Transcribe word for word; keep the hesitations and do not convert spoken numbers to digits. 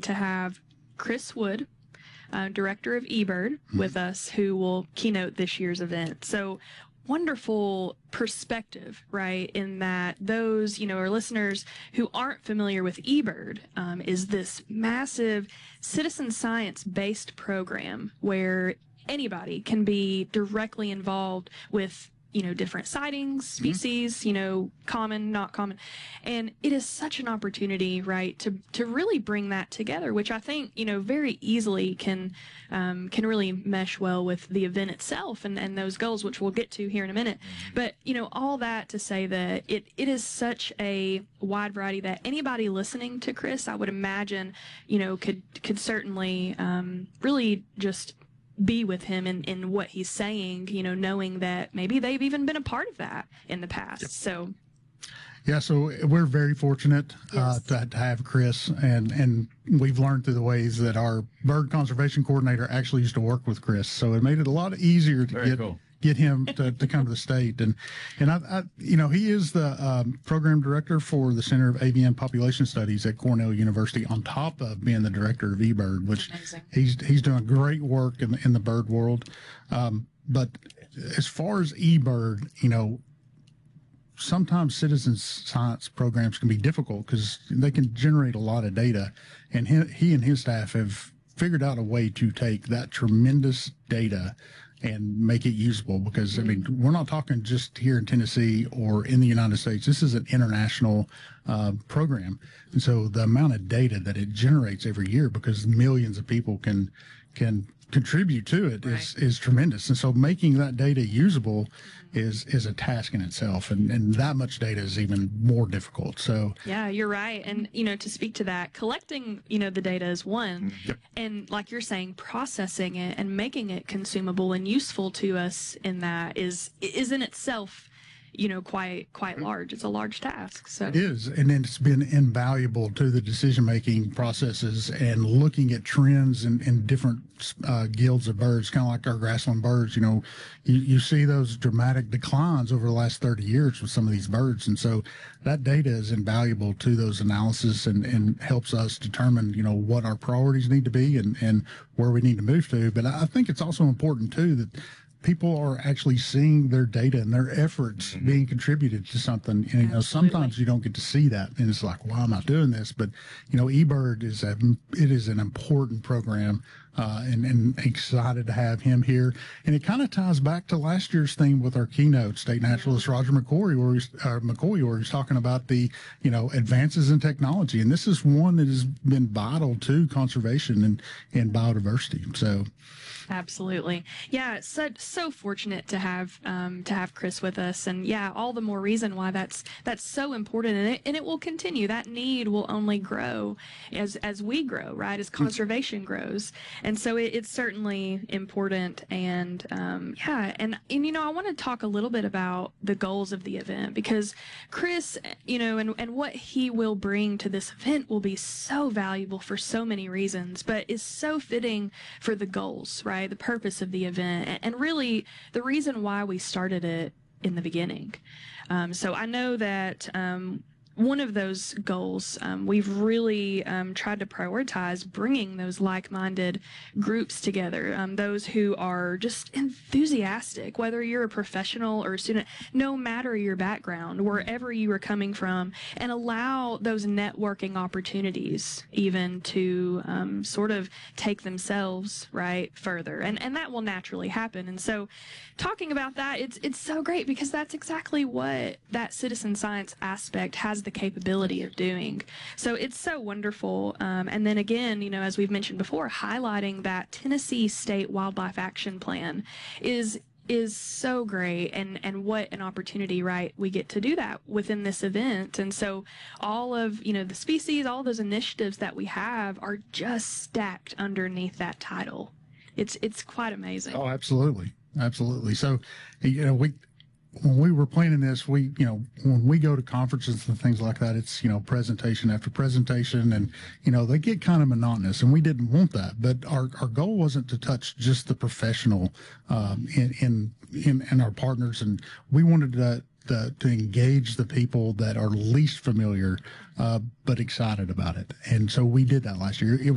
to have Chris Wood, uh, director of eBird, mm-hmm. with us, who will keynote this year's event. So wonderful perspective, right, in that those, you know, our listeners who aren't familiar with eBird, um, is this massive citizen science-based program where anybody can be directly involved with, you know, different sightings, species, mm-hmm. you know, common, not common. And it is such an opportunity, right, to, to really bring that together, which I think, you know, very easily can, um, can really mesh well with the event itself and, and those goals, which we'll get to here in a minute. Mm-hmm. But, you know, all that to say that it, it is such a wide variety that anybody listening to Chris, I would imagine, you know, could, could certainly, um, really just be with him in, in what he's saying, you know, knowing that maybe they've even been a part of that in the past. Yep. So, yeah, so we're very fortunate uh, yes. to, to have Chris, and, and we've learned through the ways that our bird conservation coordinator actually used to work with Chris. So it made it a lot easier to very get cool. get him to, to come to the state. And, and I, I, you know, he is the um, program director for the Center of Avian Population Studies at Cornell University, on top of being the director of eBird, which he's, he's doing great work in the, in the bird world. Um, but as far as eBird, you know, sometimes citizen science programs can be difficult because they can generate a lot of data, and he, he and his staff have figured out a way to take that tremendous data and make it usable, because, I mean, we're not talking just here in Tennessee or in the United States. This is an international uh, program. And so the amount of data that it generates every year, because millions of people can can contribute to it, right. is, is tremendous. And so making that data usable mm-hmm. is is a task in itself, and, and that much data is even more difficult. So yeah, you're right. And, you know, to speak to that, collecting, you know, the data is one, yep. and like you're saying, processing it and making it consumable and useful to us in that is is in itself, you know, quite quite large. It's a large task. So it is, and it's been invaluable to the decision-making processes and looking at trends in, in different uh, guilds of birds, kind of like our grassland birds. You know, you, you see those dramatic declines over the last thirty years with some of these birds, and so that data is invaluable to those analysis and, and helps us determine, you know, what our priorities need to be and, and where we need to move to. But I think it's also important, too, that people are actually seeing their data and their efforts mm-hmm. being contributed to something. And, you know, sometimes you don't get to see that, and it's like, why am I doing this? But, you know, eBird is a, it is an important program, uh, and, and excited to have him here. And it kind of ties back to last year's theme with our keynote, State Naturalist Roger McCoy, where he's, uh, McCoy, where he's talking about the, you know, advances in technology. And this is one that has been vital to conservation and, and biodiversity. So. Absolutely. Yeah, so so fortunate to have um, to have Chris with us, and yeah, all the more reason why that's that's so important, and it, and it will continue. That need will only grow as as we grow, right? As conservation grows, and so it, it's certainly important. And um, yeah, and and you know, I want to talk a little bit about the goals of the event, because Chris, you know, and and what he will bring to this event will be so valuable for so many reasons, but is so fitting for the goals, right? The purpose of the event, and really the reason why we started it in the beginning. Um, so I know that um, one of those goals, um, we've really um, tried to prioritize bringing those like-minded groups together, um, those who are just enthusiastic, whether you're a professional or a student, no matter your background, wherever you are coming from, and allow those networking opportunities even to um, sort of take themselves right further, and and that will naturally happen. And so talking about that, it's it's so great, because that's exactly what that citizen science aspect has the capability of doing. So it's so wonderful. Um, and then again, you know, as we've mentioned before, highlighting that Tennessee State Wildlife Action Plan is is so great, and and what an opportunity, right, we get to do that within this event. And so all of, you know, the species, all those initiatives that we have are just stacked underneath that title. It's it's quite amazing. Oh, absolutely. Absolutely. So, you know, we when we were planning this, we, you know, when we go to conferences and things like that, it's, you know, presentation after presentation, and, you know, they get kind of monotonous, and we didn't want that. But our, our goal wasn't to touch just the professional um, in, in, in, in our partners. And we wanted to, to, to engage the people that are least familiar, uh, but excited about it. And so we did that last year. It